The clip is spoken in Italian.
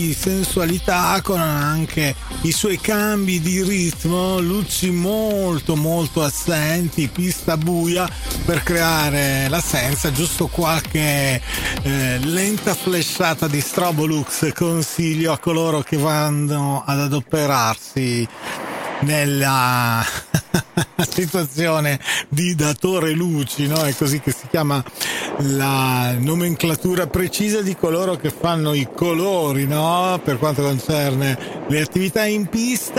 di sensualità, con anche i suoi cambi di ritmo, luci molto molto assenti, pista buia per creare l'assenza, giusto qualche lenta flashata di Strobelux. Consiglio a coloro che vanno ad adoperarsi nella situazione di datore luci, no? È così che si chiama la nomenclatura precisa di coloro che fanno i colori, no? Per quanto concerne le attività in pista.